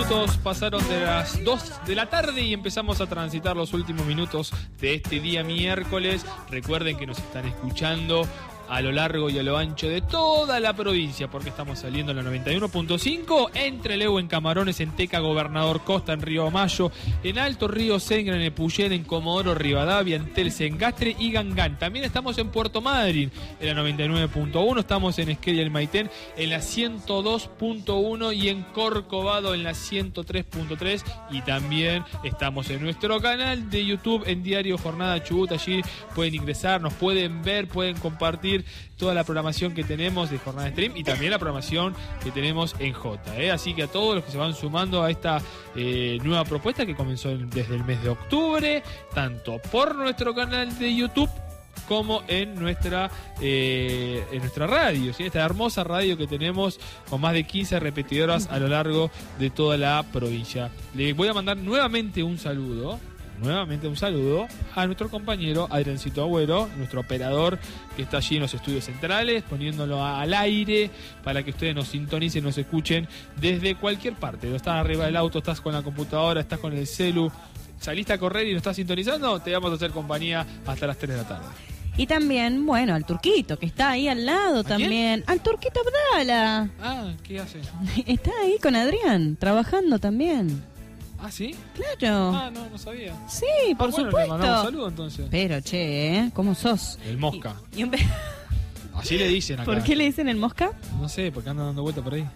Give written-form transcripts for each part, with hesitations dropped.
minutos pasaron de las 2 de la tarde y empezamos a transitar los últimos minutos de este día miércoles. Recuerden que nos están escuchando a lo largo y a lo ancho de toda la provincia, porque estamos saliendo en la 91.5, en Trelew, en Camarones, en Teca, Gobernador Costa, en Río Mayo, en Alto Río Segre, en Epuyén, en Comodoro Rivadavia, en Telce, en Gastre y Gangán. También estamos en Puerto Madryn, en la 99.1, estamos en Esquel y el Maitén, en la 102.1 y en Corcovado, en la 103.3, y también estamos en nuestro canal de YouTube, en Diario Jornada Chubut. Allí pueden ingresar, nos pueden ver, pueden compartir toda la programación que tenemos de Jornada Stream y también la programación que tenemos en J. Así que a todos los que se van sumando a esta nueva propuesta que comenzó desde el mes de octubre, tanto por nuestro canal de YouTube como en nuestra radio, ¿sí? Esta hermosa radio que tenemos con más de 15 repetidoras a lo largo de toda la provincia. Le voy a mandar nuevamente un saludo a nuestro compañero Adriancito Agüero, nuestro operador que está allí en los estudios centrales, poniéndolo al aire para que ustedes nos sintonicen, nos escuchen desde cualquier parte. Estás arriba del auto, estás con la computadora, estás con el celu, saliste a correr y nos estás sintonizando, te vamos a hacer compañía hasta las 3 de la tarde. Y también, bueno, al Turquito, que está ahí al lado también. Al Turquito Abdala. Ah, ¿qué hace? Está ahí con Adrián, trabajando también. ¿Ah, sí? Claro. Ah, no sabía. Sí, por bueno, supuesto. Le mandamos un saludo entonces. Pero, che, ¿cómo sos? El Mosca. Y un Así le dicen acá. ¿Por qué le dicen el Mosca? No sé, porque anda dando vuelta por ahí.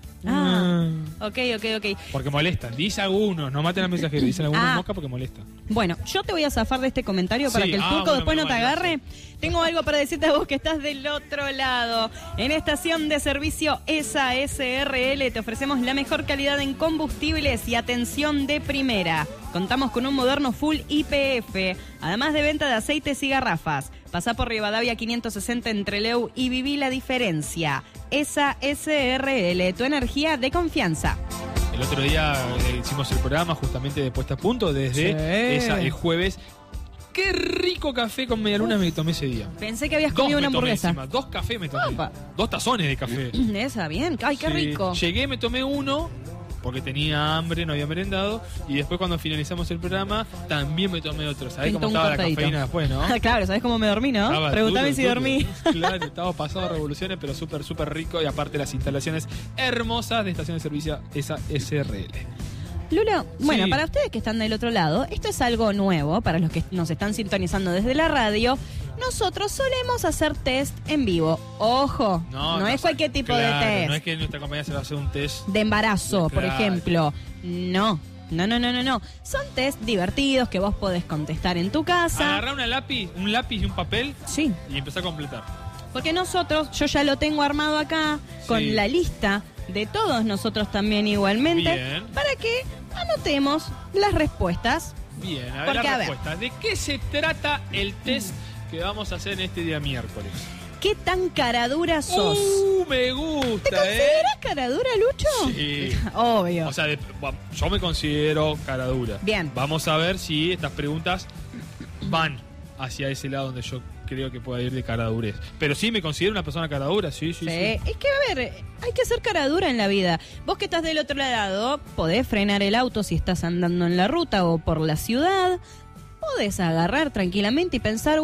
Ok. Porque molestan. Dice algunos, no maten al mensajero. Dicen algunos Mosca porque molestan. Bueno, yo te voy a zafar de este comentario para que el turco después no te agarre. Tengo algo para decirte a vos que estás del otro lado. En estación de servicio ESA SRL te ofrecemos la mejor calidad en combustibles y atención de primera. Contamos con un moderno full YPF, además de venta de aceites y garrafas. Pasá por Rivadavia 560 en Trelew y viví la diferencia. ESA SRL, tu energía de confianza. El otro día hicimos el programa justamente de Puesta a Punto desde el jueves. Qué rico café con medialuna me tomé ese día. Pensé que habías comido una hamburguesa. 2 cafés me tomé. Opa. 2 tazones de café. Esa, bien. Ay, qué rico. Llegué, me tomé uno porque tenía hambre, no había merendado. Y después cuando finalizamos el programa, también me tomé otro. ¿Sabés cómo estaba la cafeína después, no? Claro, ¿sabés cómo me dormí, no? Preguntame si dormí. Claro, estaba pasado revoluciones, pero súper rico. Y aparte las instalaciones hermosas de estación de servicio esa SRL. Lulo, bueno, para ustedes que están del otro lado, esto es algo nuevo, para los que nos están sintonizando desde la radio. Nosotros solemos hacer test en vivo. Ojo, no es cualquier tipo de test. No es que nuestra compañía se va a hacer un test de embarazo, por ejemplo. No. Son test divertidos que vos podés contestar en tu casa. Agarrá un lápiz y un papel. Sí. Y empezá a completar. Porque yo ya lo tengo armado acá con la lista de todos nosotros también igualmente. Bien. Para que anotemos las respuestas. Bien, a ver la respuesta. ¿De qué se trata el test que vamos a hacer en este día miércoles? ¿Qué tan caradura sos? Me gusta, ¿Te consideras caradura, Lucho? Sí. Obvio. O sea, yo me considero caradura. Bien. Vamos a ver si estas preguntas van hacia ese lado donde yo creo que pueda ir de caradurez. Pero sí me considero una persona caradura, sí. Es que, a ver, hay que ser caradura en la vida. Vos que estás del otro lado, podés frenar el auto si estás andando en la ruta o por la ciudad. Podés agarrar tranquilamente y pensar,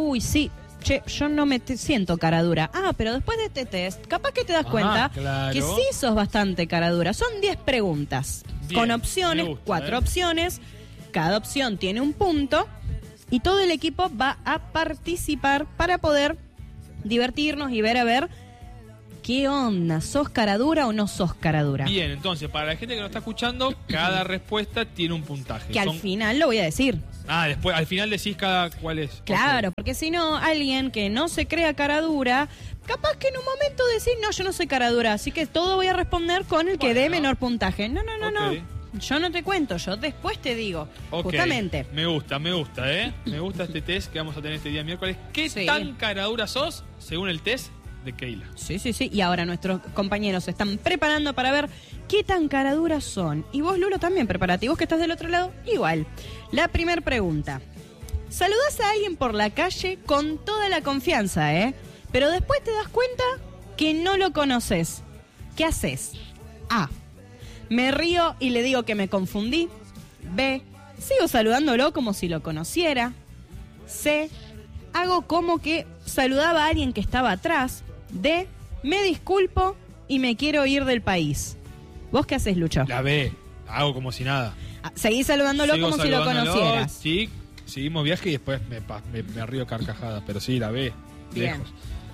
yo no me siento caradura. Pero después de este test, capaz que te das cuenta que sí sos bastante caradura. Son 10 preguntas. Bien, con opciones, 4 opciones. Cada opción tiene un punto. Y todo el equipo va a participar para poder divertirnos y ver a ver qué onda, ¿sos caradura o no sos caradura? Bien, entonces, para la gente que nos está escuchando, cada respuesta tiene un puntaje. Que al final lo voy a decir. Después, al final decís cuál es. Claro, porque si no, alguien que no se crea caradura, capaz que en un momento decís, no, yo no soy caradura, así que todo voy a responder con el que dé menor puntaje. No. Yo no te cuento, yo después te digo. Justamente. Me gusta, Me gusta este test que vamos a tener este día miércoles. ¿Qué tan caradura sos según el test de Keila? Sí. Y ahora nuestros compañeros se están preparando para ver qué tan caraduras son. Y vos, Lulo, también prepárate. Y vos que estás del otro lado, igual. La primera pregunta. Saludás a alguien por la calle con toda la confianza, pero después te das cuenta que no lo conoces. ¿Qué haces? A. Me río y le digo que me confundí. B. Sigo saludándolo como si lo conociera. C. Hago como que saludaba a alguien que estaba atrás. D. Me disculpo y me quiero ir del país. ¿Vos qué haces, Lucho? La B. Hago como si nada. Seguís saludándolo Sigo como si lo saludándolo, conocieras. Sí, seguimos viaje y después me río carcajadas. Pero sí, la B. Bien. Lejos.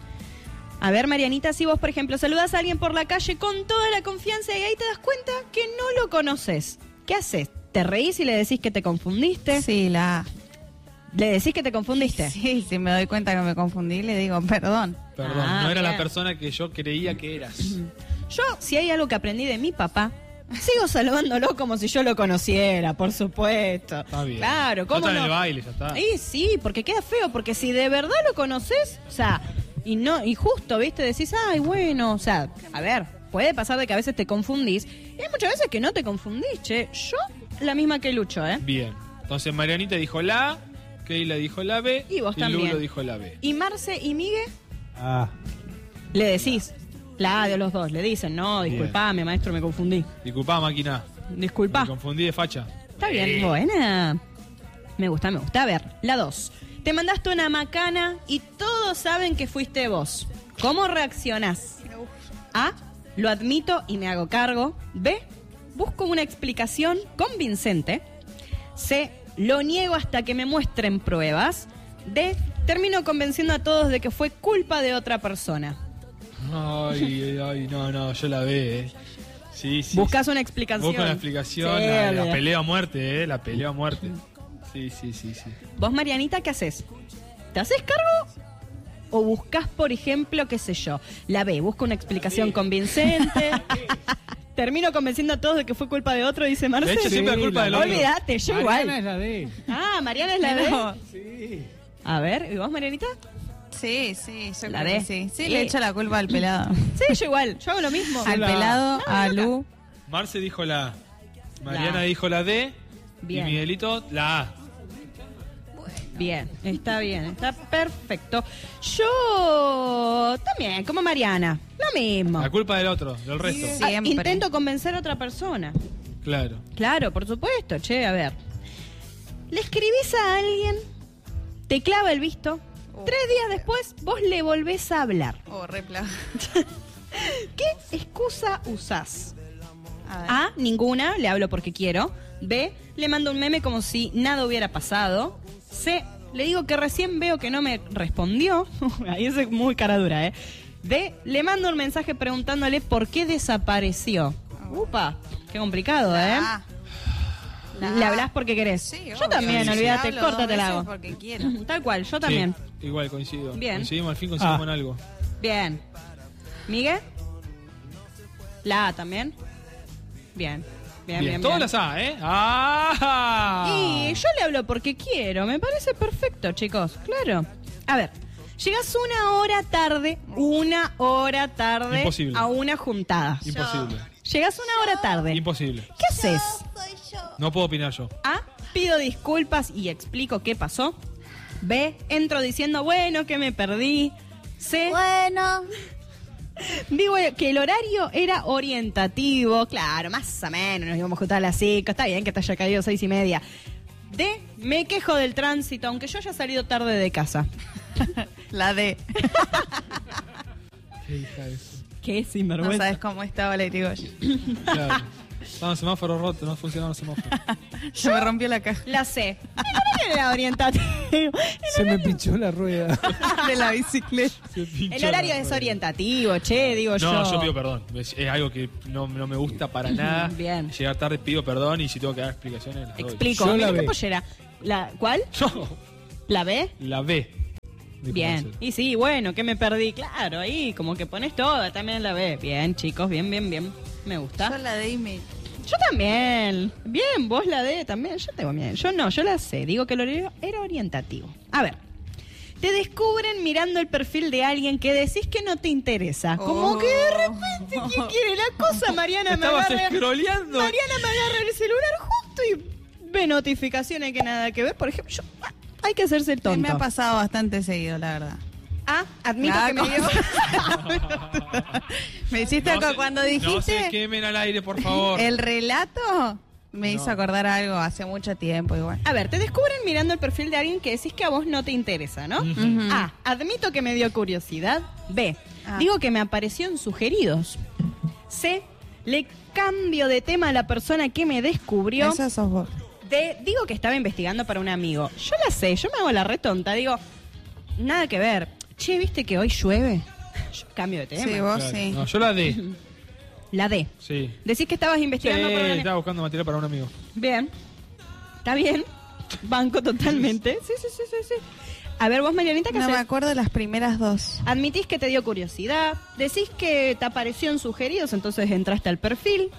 A ver, Marianita, si vos, por ejemplo, saludás a alguien por la calle con toda la confianza y ahí te das cuenta que no lo conoces. ¿Qué haces? ¿Te reís y le decís que te confundiste? Sí, la A. ¿Le decís que te confundiste? Sí, si me doy cuenta que me confundí, le digo perdón. Perdón, Ah, no era bien. la persona que yo creía que eras. Yo, si hay algo que aprendí de mi papá, sigo saludándolo como si yo lo conociera, por supuesto. Está bien. Claro, ¿cómo No está no? en el baile, ya está. Y sí, porque queda feo, porque si de verdad lo conoces, o sea, y justo, ¿viste? Decís, ay, bueno, o sea, a ver, puede pasar de que a veces te confundís, y hay muchas veces que no te confundís, che. Yo, la misma que Lucho, ¿eh? Bien. Entonces Marianita dijo la A, Keila dijo la B Y vos también. Lulo dijo la B. Y Marce y Migue, Ah, le decís, la A de los dos, le dicen, no, disculpame, maestro, me confundí. Disculpá, máquina. Disculpa. Me confundí de facha. Está bien, buena. Me gusta. A ver, la 2. Te mandaste una macana y todos saben que fuiste vos. ¿Cómo reaccionás? A. Lo admito y me hago cargo. B. Busco una explicación convincente. C. Lo niego hasta que me muestren pruebas. D. Termino convenciendo a todos de que fue culpa de otra persona. Ay, no, yo la B, Sí, sí. Buscas una explicación. Busco una explicación, Sí, la olvidá. pelea a muerte, la pelea a muerte. Sí. Vos, Marianita, ¿qué haces? ¿Te haces cargo? ¿O buscás, por ejemplo, qué sé yo? La B, busca una explicación convincente. Termino convenciendo a todos de que fue culpa de otro, dice Marcelo. De hecho, siempre es culpa del otro. Olvídate, yo Mariana igual. es la D. Ah, Mariana es la B. No. Sí. A ver, ¿y vos, Marianita? Sí, yo La creo D. que sí. Sí, Sí. le echo la culpa al pelado. Sí, yo igual. Yo hago lo mismo. Al pelado, a Lu. Marce dijo la A. Mariana La A. dijo la D. Bien. Y Miguelito la A. Bien, está perfecto. Yo también, como Mariana, lo mismo. La culpa del otro, del resto. Sí. Ah, Siempre. intento convencer a otra persona. Claro. Claro, por supuesto, che, a ver. Le escribís a alguien, te clava el visto, 3 días después vos le volvés a hablar. Oh, repla. ¿Qué excusa usás? A ver. A, ninguna, le hablo porque quiero. B, le mando un meme como si nada hubiera pasado. C, le digo que recién veo que no me respondió. Ahí es muy cara dura, ¿eh? D, le mando un mensaje preguntándole por qué desapareció. Upa, qué complicado, ¿eh? La A. Le hablás porque querés. Sí, yo obvio. también, Sí, olvídate, hablo córtate 2 la veces hago. porque quiero. Tal cual, yo también. Sí, igual coincido. Bien. Coincidimos, al fin coincidimos en algo. Bien. ¿Miguel? La A también. Bien. Bien. Todas las A, ¿eh? ¡Ah! Y yo le hablo porque quiero, me parece perfecto, chicos, claro. A ver, llegas una hora tarde Imposible. a una juntada. Imposible. Llegas una hora tarde. Imposible. ¿Qué haces? No puedo opinar yo. A, pido disculpas y explico qué pasó. B, entro diciendo, bueno, que me perdí. C, Bueno. digo que el horario era orientativo. Claro, más o menos, nos íbamos a juntar a las 5. Está bien que te haya caído 6:30. D, me quejo del tránsito, aunque yo haya salido tarde de casa. La D. Qué hija de eso. Qué No sinvergüenza. sabes cómo estaba la Irigoyen. Claro. Estaba el semáforo roto, no funcionaba el semáforo. Se me rompió la caja La C. El horario era orientativo. Se me pinchó la rueda. de la bicicleta. El horario es orientativo, che, digo yo. No, yo pido perdón. Es algo que no me gusta para nada. Bien. Llegar tarde pido perdón y si tengo que dar explicaciones las doy. Explico. Yo la Mira, ¿qué B. pollera? ¿Cuál? Yo, ¿La B? la B. dijo Bien. Marcelo. Y sí, bueno, que me perdí. Claro, ahí como que pones toda, también la B. Bien, chicos, bien. Me gusta. Yo la D y me... Yo también. Bien, vos la D también. Yo tengo bien. Yo no, yo la sé. Digo que el horario era orientativo. A ver. Te descubren mirando el perfil de alguien que decís que no te interesa. Como que de repente, ¿quién quiere la cosa? Mariana me Estabas agarra. scrolleando. Mariana me agarra el celular justo y ve notificaciones que nada que ver. Por ejemplo, hay que hacerse el tonto. Me ha pasado bastante seguido, la verdad. A, admito Ah, que me dio... Me hiciste No se- cuando No se dijiste quemen al aire, por favor. el relato. Me hizo acordar algo hace mucho tiempo igual. A ver, te descubren mirando el perfil de alguien que decís que a vos no te interesa, ¿no? Ujú. A, admito que me dio curiosidad. B, Ah. digo que me apareció en sugeridos. C, le cambio de tema a la persona que me descubrió. Esa sos vos. D, digo que estaba investigando para un amigo. Yo la sé, yo me hago la retonta. Digo, nada que ver. Che, ¿viste que hoy llueve? Yo cambio de tema. Sí, vos Claro. sí. No, yo la D. La D. Sí. Decís que estabas Sí, investigando para un amigo. estaba buscando material para un amigo. Bien. Está bien. Banco totalmente. Sí, sí, sí, sí, sí. A ver, vos, Marianita, ¿qué No me haces? acuerdo las primeras dos. Admitís que te dio curiosidad. Decís que te apareció en sugeridos, entonces entraste al perfil.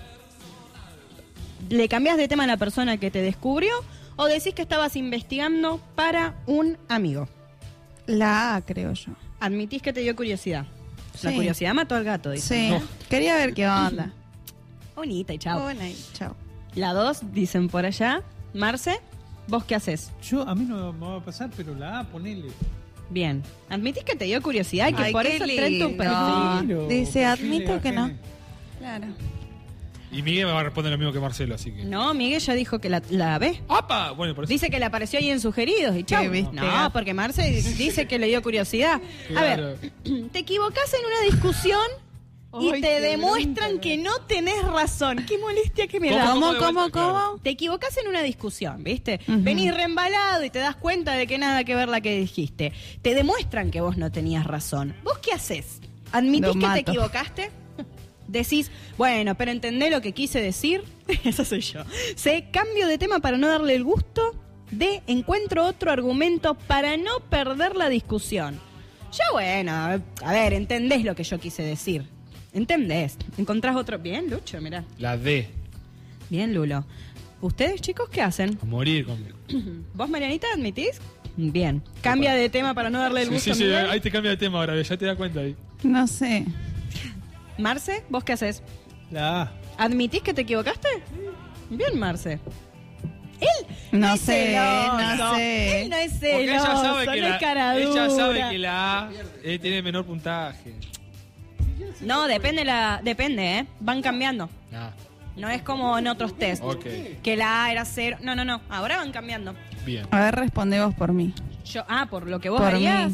Le cambiás de tema a la persona que te descubrió. O decís que estabas investigando para un amigo. La A, creo yo. Admitís que te dio curiosidad. La Sí. curiosidad mató al gato, dice. Sí. No. Quería ver qué onda. Bonita y chao. Bueno, y chao. La 2, dicen por allá. Marce, ¿vos qué haces? Yo, a mí no me va a pasar, pero la A, ponele. Bien. Admitís que te dio curiosidad y que Ay, por qué eso entró en tu lindo. perfil. Pero, Dice, admito ponele que no. ajene. Claro. Y Miguel me va a responder lo mismo que Marcelo, así que. No, Miguel ya dijo que la ve. ¡Apa! Bueno, por eso. Dice que le apareció ahí en sugeridos y chau. Qué viste. No, porque Marce dice que le dio curiosidad. A ver, te equivocás en una discusión y Ay, te qué demuestran bronca. que no tenés razón. Qué molestia que me ¿Cómo? da. ¿Cómo, de vuelta? cómo, Claro. cómo? Te equivocás en una discusión, ¿viste? Ujú. Venís reembalado y te das cuenta de que nada que ver la que dijiste. Te demuestran que vos no tenías razón. ¿Vos qué haces? ¿Admitís Lo que te mato. equivocaste? Decís, bueno, pero entendé lo que quise decir. Eso soy yo. C, cambio de tema para no darle el gusto. D, encuentro otro argumento para no perder la discusión. Ya bueno, a ver, entendés lo que yo quise decir. ¿Entendés? ¿Encontrás otro? Bien, Lucho, mirá. La D. Bien, Lulo. ¿Ustedes, chicos, qué hacen? A morir conmigo. ¿Vos, Marianita, admitís? Bien. Cambia de tema para no darle el Sí, gusto sí, a sí, Miguel. ahí te cambia de tema ahora, ya te das cuenta ahí. No sé. Marce, ¿vos qué haces? La A. ¿Admitís que te equivocaste? Bien, Marce. Él No es sé, celoso. no sé. Él no es Porque celoso, ella sabe que no es cara ella dura. sabe que la A tiene menor puntaje. No, depende, ¿eh? Van cambiando. Ah, No es como en otros test. ok. Que la A era 0. No. Ahora van cambiando. Bien. A ver, responde vos por mí. Por lo que vos Por harías. mí.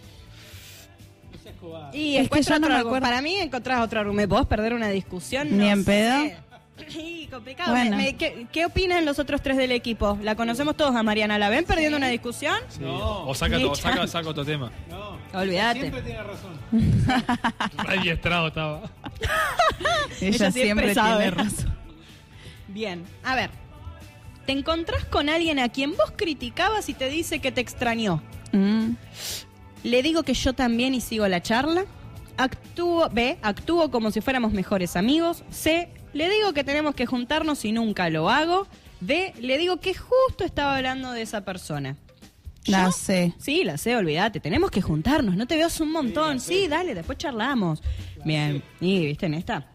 Y Es que encuentro yo no otro me argu- acuerdo. Para mí encontrás otro argumento. ¿Podés perder una discusión? Ni No en pedo. sé. Sí, complicado. Bueno. ¿Qué opinan los otros tres del equipo? La conocemos todos a Mariana. ¿La ven perdiendo una discusión? Sí. No. O saca, Ni saca otro tema. No. Olvídate. Siempre tiene razón. Adiestrado estaba. Ella siempre sabe. tiene razón. Bien, a ver. Te encontrás con alguien a quien vos criticabas y te dice que te extrañó. Le digo que yo también y sigo la charla. Actúo como si fuéramos mejores amigos. C, le digo que tenemos que juntarnos y nunca lo hago. D, le digo que justo estaba hablando de esa persona. La ¿Yo? sé. Sí, la sé, olvídate. Tenemos que juntarnos. No te veo hace un montón. Sí, dale, después charlamos. Bien. ¿Y viste en esta?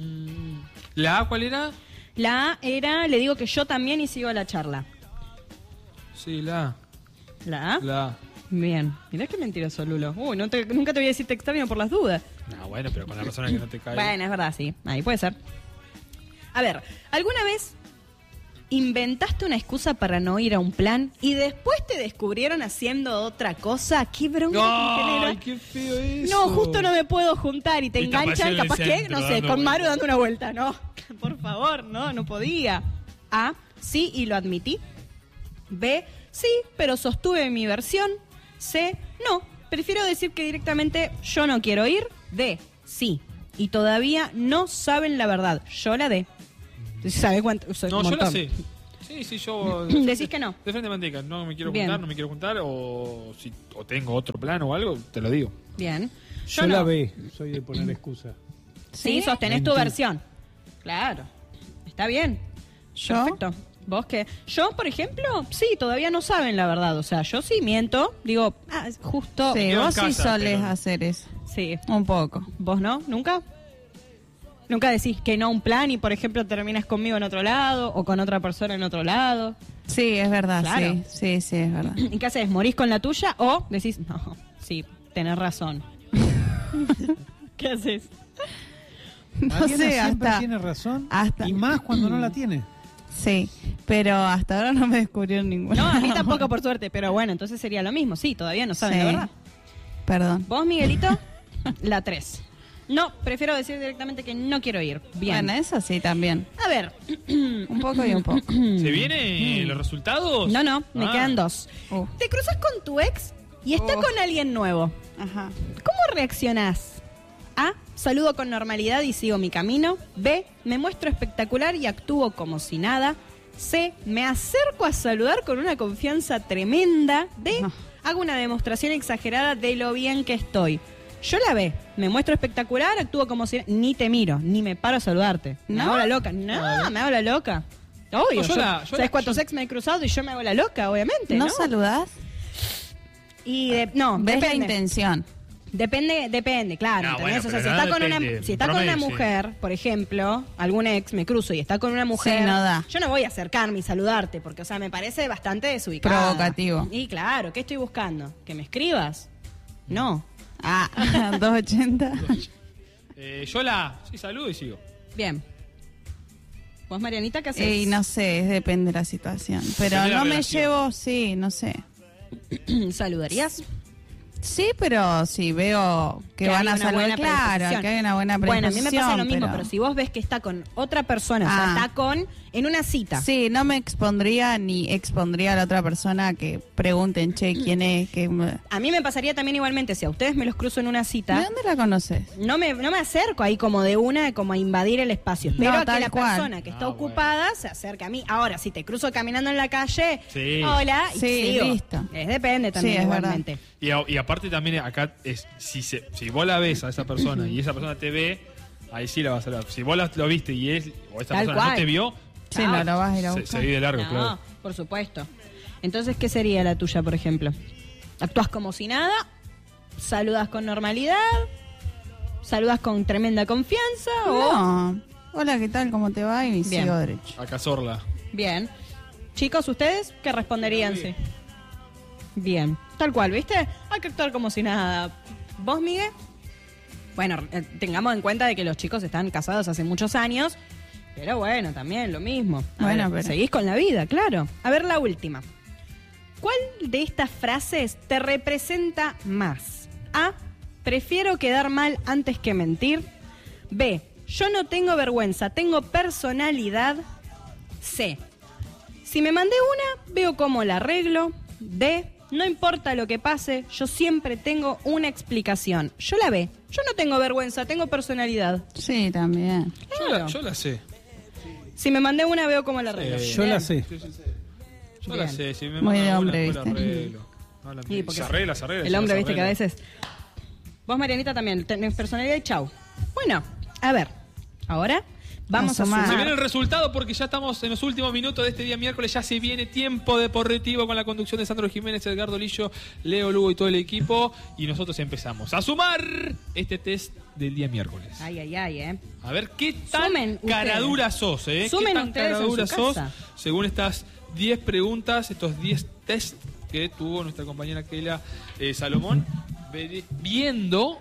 ¿La A cuál era? La A era, le digo que yo también y sigo la charla. Sí, la A. ¿La A? La A. Bien. Mirá qué mentiroso, Lulo. Uy, nunca te voy a decir te extraño por las dudas. No, bueno, pero con la persona que no te cae. Bueno, es verdad, sí. Ahí puede ser. A ver, ¿alguna vez inventaste una excusa para no ir a un plan y después te descubrieron haciendo otra cosa? ¿Qué bronca te genera? ¡Ay, qué feo eso! No, justo no me puedo juntar y te Y te apareció enganchan, en el capaz que, centro no sé, dando con Maru vueltas. dando una vuelta. No, por favor, no podía. A, sí, y lo admití. B, sí, pero sostuve mi versión. C, no, prefiero decir que directamente yo no quiero ir. D, sí, y todavía no saben la verdad. Yo la D. ¿Sabe cuánto? No, Un yo la montón. sé. Sí, yo... Decís que no. De frente manteca, no me quiero Bien. juntar, no me quiero juntar, o tengo otro plan o algo, te lo digo. Bien. Yo no. la B. Soy de poner excusa. Sí, sostenés tu versión. Claro. Está bien. ¿Yo? Perfecto. ¿Vos qué? Yo, por ejemplo, sí, todavía no saben la verdad. O sea, yo sí miento. Digo, es justo. Sí, quedo en vos sí casa, solés pero- hacer eso. Sí. Un poco. ¿Vos no? ¿Nunca? ¿Nunca decís que no a un plan y, por ejemplo, terminas conmigo en otro lado o con otra persona en otro lado? Sí, es verdad, Claro. sí, es verdad. ¿Y qué haces? ¿Morís con la tuya o decís, no, sí, tenés razón. ¿Qué haces? No Mariana sé, siempre hasta... tiene razón, hasta- y más cuando no la tiene. Sí, pero hasta ahora no me descubrieron ninguna. No, a mí tampoco, por suerte, pero bueno, entonces sería lo mismo. Sí, todavía no saben Sí. la verdad. Perdón. ¿Vos, Miguelito? La 3. No, prefiero decir directamente que no quiero ir. Bien. Bueno, eso sí también. A ver. Un poco y un poco. ¿Se vienen los resultados? No, me Ah. quedan 2. Te cruzas con tu ex y está con alguien nuevo. Ajá. ¿Cómo reaccionás? A. Saludo con normalidad y sigo mi camino. B. Me muestro espectacular y actúo como si nada. C. Me acerco a saludar con una confianza tremenda. D. No. Hago una demostración exagerada de lo bien que estoy. Yo la B. Me muestro espectacular, actúo como si... Ni te miro, ni me paro a saludarte. Me ¿No? hago la loca. No, me hago la loca. Obvio. No, yo ¿Sabes cuántos ex me he cruzado y yo me hago la loca, obviamente? ¿No ¿no? saludás? Y no, ¿Ves la depende. intención? Depende, claro. No, ¿entendés? bueno, O sea, pero si no está con una, depende, si está con una promedio, sí. mujer, por ejemplo, algún ex me cruzo y está con una mujer, Sí, no da. yo no voy a acercarme y saludarte, porque, o sea, me parece bastante desubicado. Provocativo. Y claro, ¿qué estoy buscando? ¿Que me escribas? No. Ah, 280. Yo sí saludo y sigo. Bien. ¿Vos, Marianita, qué haces? Y no sé, depende de la situación. Pero Depende de la no me relación. llevo, sí, no sé. ¿Saludarías? Sí, pero si veo que van hay a una buena saludar, claro, predisposición. que hay una buena Bueno, a mí me pasa lo mismo, pero pero si vos ves que está con otra persona, o sea, Ah. está en una cita. sí, no me expondría ni expondría a la otra persona que pregunten, che, ¿quién es? A mí me pasaría también igualmente, si a ustedes me los cruzo en una ¿De cita, dónde la conoces? no me acerco ahí como de una, como a invadir el espacio. Espero No, a que tal la cual. persona que está ocupada se acerque a mí. Ahora, si te cruzo caminando en la calle, Sí. hola, y Sí, sigo. listo. Depende también Sí, es igualmente. Y aparte también acá, si vos la ves a esa persona y esa persona te ve, ahí sí la vas a hablar. Si vos lo viste y esa Tal persona cual. no te vio, Sí, Chao. no lo vas a ir a se buscar. vive de largo, No, claro. por supuesto. Entonces, ¿qué sería la tuya, por ejemplo? ¿Actúas como si nada? ¿Saludas con normalidad? ¿Saludas con tremenda confianza? ¿O? No. Hola, ¿qué tal? ¿Cómo te va? Y Bien. sigo derecho. A Cazorla. Bien. Chicos, ¿ustedes qué responderían? Sí. Bien. Tal cual, ¿viste? Hay que actuar como si nada. ¿Vos, Miguel? Bueno, tengamos en cuenta de que los chicos están casados hace muchos años, pero bueno, también lo mismo. Bueno, pero- seguís con la vida, claro. A ver, la última. ¿Cuál de estas frases te representa más? A. Prefiero quedar mal antes que mentir. B. Yo no tengo vergüenza, tengo personalidad. C. Si me mandé una, veo cómo la arreglo. D. No importa lo que pase, yo siempre tengo una explicación. Yo la B. Yo no tengo vergüenza, tengo personalidad. Sí, también. Claro. Yo la sé. Si me mandé una, veo cómo la arreglo. Sí. Yo la Bien. sé. Yo la Bien. sé. Si me Muy de mandan hombre, una, después la ¿viste? arreglo. No, la- Sí, porque se arregla. El se hombre, las viste, que a arregla. veces... Vos, Marianita, también tenés personalidad y chau. Bueno, a ver. Ahora vamos a A sumar. sumar. Se viene el resultado porque ya estamos en los últimos minutos de este día miércoles. Ya se viene tiempo deportivo con la conducción de Sandro Jiménez, Edgardo Lillo, Leo Lugo y todo el equipo. Y nosotros empezamos a sumar este test del día miércoles. Ay, A ver qué tan Sumen ustedes. caradura sos, ¿eh? Sumen ¿Qué tan ustedes en caradura su sos? casa. Según estas 10 preguntas, estos 10 test que tuvo nuestra compañera Keila Salomón, viendo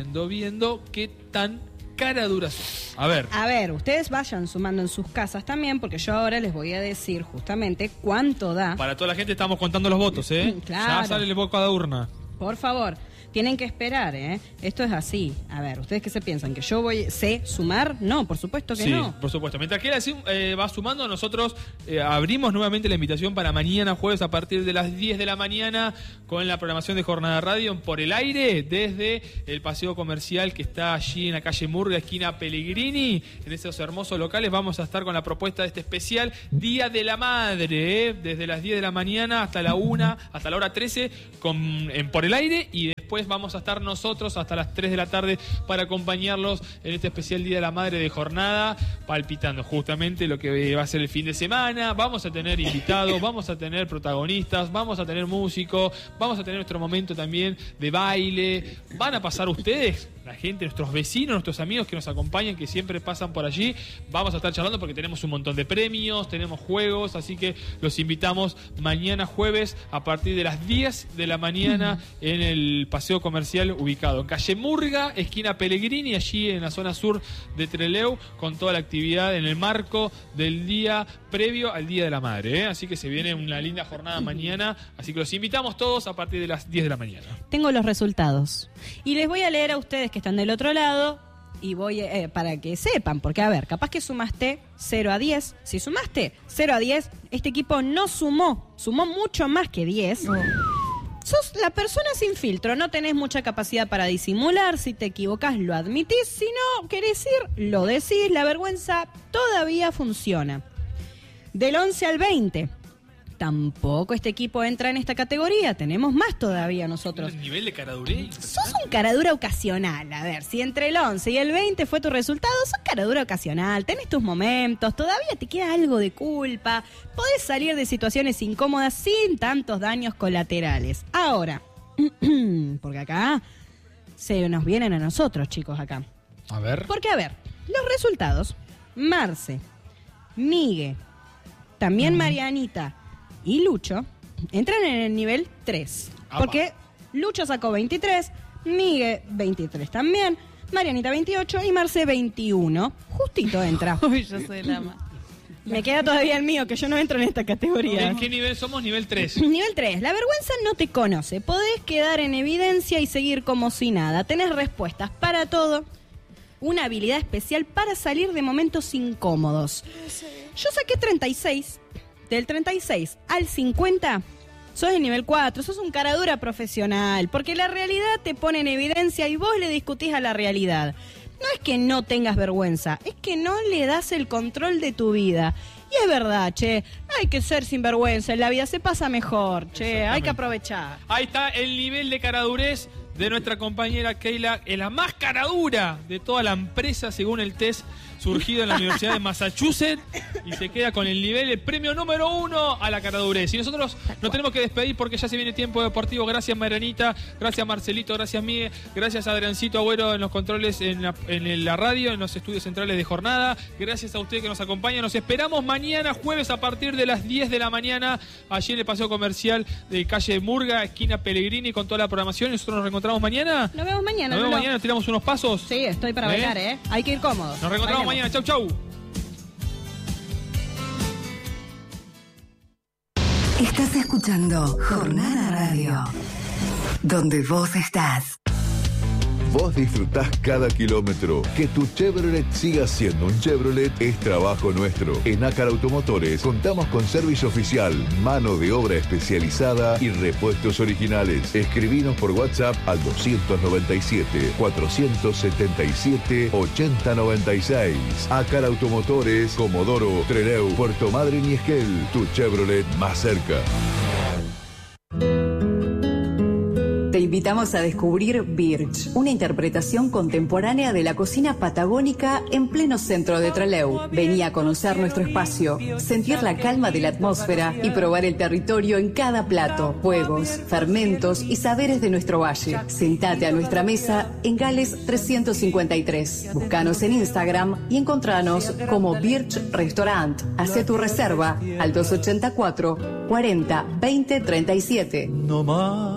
qué tan caradura sos. A ver. A ver, ustedes vayan sumando en sus casas también, porque yo ahora les voy a decir justamente cuánto da. Para toda la gente estamos contando los votos, ¿eh? Claro. Ya sale el voto a cada urna. Por favor, tienen que esperar, ¿eh? Esto es así. A ver, ¿ustedes qué se piensan? ¿Que yo sé sumar? No, por supuesto que Sí, no. por supuesto. Mientras que va sumando, nosotros abrimos nuevamente la invitación para mañana jueves a partir de las 10 de la mañana con la programación de Jornada Radio por el aire desde el paseo comercial que está allí en la calle Murga, esquina Pellegrini. En esos hermosos locales vamos a estar con la propuesta de este especial Día de la Madre, desde las 10 de la mañana hasta la 1, hasta la hora 13 por el aire, y después vamos a estar nosotros hasta las 3 de la tarde para acompañarlos en este especial Día de la Madre de Jornada, palpitando justamente lo que va a ser el fin de semana. Vamos a tener invitados, vamos a tener protagonistas, vamos a tener músicos, vamos a tener nuestro momento también de baile. Van a pasar ustedes la gente, nuestros vecinos, nuestros amigos que nos acompañan, que siempre pasan por allí. Vamos a estar charlando porque tenemos un montón de premios, tenemos juegos, así que los invitamos mañana jueves a partir de las 10 de la mañana en el paseo comercial ubicado en calle Murga, esquina Pellegrini, allí en la zona sur de Trelew, con toda la actividad en el marco del día previo al Día de la Madre, ¿eh? Así que se viene una linda jornada mañana, así que los invitamos todos a partir de las 10 de la mañana. Tengo los resultados y les voy a leer a ustedes que están del otro lado y voy para que sepan, porque a ver, capaz que sumaste 0 a 10, si sumaste 0 a 10, este equipo no sumó mucho más que 10. Sos la persona sin filtro, no tenés mucha capacidad para disimular, si te equivocás lo admitís, si no querés ir, lo decís, la vergüenza todavía funciona. Del 11 al 20, tampoco este equipo entra en esta categoría, tenemos más todavía nosotros. ¿Un nivel de caraduré? Sos un caradura ocasional, a ver, si entre el 11 y el 20 fue tu resultado, sos caradura ocasional, tenés tus momentos, todavía te queda algo de culpa, podés salir de situaciones incómodas sin tantos daños colaterales. Ahora, porque acá se nos vienen a nosotros, chicos, acá. A ver. Porque, a ver, los resultados, Marce, Migue, también Marianita y Lucho entran en el nivel 3. Apa. Porque Lucho sacó 23, Migue 23 también, Marianita 28 y Marce 21. Justito entra. Uy, yo soy la más. Me queda todavía el mío, que yo no entro en esta categoría. ¿En qué nivel somos? Nivel 3. Nivel 3. La vergüenza no te conoce. Podés quedar en evidencia y seguir como si nada. Tenés respuestas para todo. Una habilidad especial para salir de momentos incómodos. Yo saqué 36. Del 36 al 50, sos el nivel 4. Sos un caradura profesional. Porque la realidad te pone en evidencia y vos le discutís a la realidad. No es que no tengas vergüenza, es que no le das el control de tu vida. Y es verdad, che, hay que ser sinvergüenza, en la vida se pasa mejor, che, hay que aprovechar. Ahí está el nivel de caradurez de nuestra compañera Keila, la más caradura de toda la empresa según el test surgido en la Universidad de Massachusetts, y se queda con el nivel, el premio número 1 a la caradurez. Y nosotros nos tenemos que despedir porque ya se viene tiempo deportivo. Gracias Marianita, gracias Marcelito, gracias Miguel, gracias Adriancito Agüero en los controles en la radio, en los estudios centrales de jornada. Gracias a usted que nos acompaña. Nos esperamos mañana jueves a partir de las 10 de la mañana allí en el paseo comercial de calle Murga, esquina Pellegrini, con toda la programación. Nosotros nos reencontramos mañana. Nos vemos mañana. Nos vemos Lolo. mañana, tiramos unos pasos. Sí, estoy para bailar, hay que ir cómodos. Nos reencontramos mañana. Chau, chau. Estás escuchando Jornada Radio, donde vos estás. Vos disfrutás cada kilómetro. Que tu Chevrolet siga siendo un Chevrolet es trabajo nuestro. En Ácar Automotores contamos con servicio oficial, mano de obra especializada y repuestos originales. Escribinos por WhatsApp al 297-477-8096. Ácar Automotores, Comodoro, Trelew, Puerto Madryn y Esquel. Tu Chevrolet más cerca. Te invitamos a descubrir Birch, una interpretación contemporánea de la cocina patagónica en pleno centro de Trelew. Vení a conocer nuestro espacio, sentir la calma de la atmósfera y probar el territorio en cada plato, juegos, fermentos y saberes de nuestro valle. Sentate a nuestra mesa en Gales 353. Búscanos en Instagram y encontranos como Birch Restaurant. Hacé tu reserva al 284 40 20 37.